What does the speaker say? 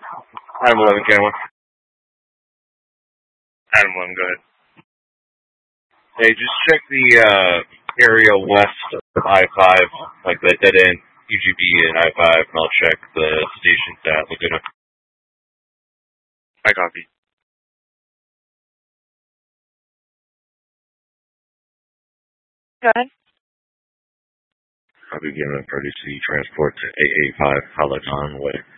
Adam 11, camera. Adam 11, go ahead. Hey, just check the area west of I-5, like the dead end UGB and I-5, and I'll check the stations at Laguna. I copy. Go ahead. I'll be giving emergency transport to 885 Halagon Way.